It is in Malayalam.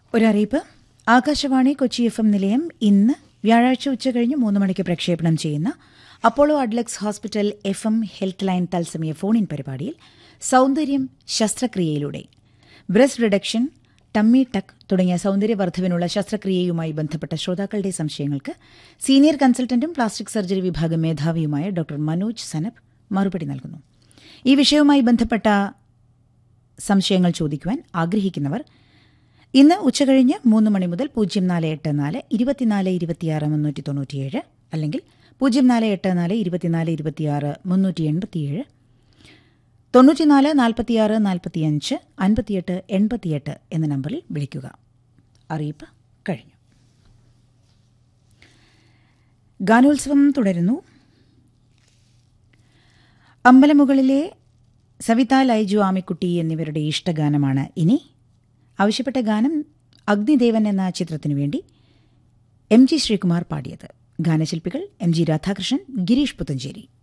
ഒരറിയിപ്പ്. ആകാശവാണി കൊച്ചി FM നിലയം ഇന്ന് വ്യാഴാഴ്ച ഉച്ചകഴിഞ്ഞ് 3 മണിക്ക് പ്രക്ഷേപണം ചെയ്യുന്ന Apollo Adlux hospital FM health line തത്സമയ ഫോൺ-ഇൻ പരിപാടിയിൽ സൗന്ദര്യം ശസ്ത്രക്രിയയിലൂടെ ബ്രസ്റ്റ് റിഡക്ഷൻ, ടമ്മി ടക്ക് തുടങ്ങിയ സൗന്ദര്യവർദ്ധവിനുള്ള ശസ്ത്രക്രിയയുമായി ബന്ധപ്പെട്ട ശ്രോതാക്കളുടെ സംശയങ്ങൾക്ക് സീനിയർ കൺസൾട്ടന്റും പ്ലാസ്റ്റിക് സർജറി വിഭാഗം മേധാവിയുമായ ഡോക്ടർ മനോജ് സനബ് മറുപടി നൽകുന്നു. ഈ വിഷയവുമായി ബന്ധപ്പെട്ട സംശയങ്ങൾ ചോദിക്കുവാൻ ആഗ്രഹിക്കുന്നവർ ഇന്ന് ഉച്ചകഴിഞ്ഞ് 3 മണി മുതൽ 0484 24 26 397 അല്ലെങ്കിൽ 0484 24 26 387 94 46 45 58 88 എന്ന നമ്പറിൽ വിളിക്കുക. അറിയിപ്പ് കഴിഞ്ഞു. ഗാനോത്സവം തുടരുന്നു. അമ്പലമുകളിലെ സവിത ലൈജു ആമിക്കുട്ടി എന്നിവരുടെ ഇഷ്ടഗാനമാണ് ഇനി. ആവശ്യപ്പെട്ട ഗാനം അഗ്നിദേവൻ എന്ന ചിത്രത്തിനു വേണ്ടി MG ശ്രീകുമാർ പാടിയത്. ഗാനശില്പികൾ MG രാധാകൃഷ്ണൻ, ഗിരീഷ് പുത്തഞ്ചേരി.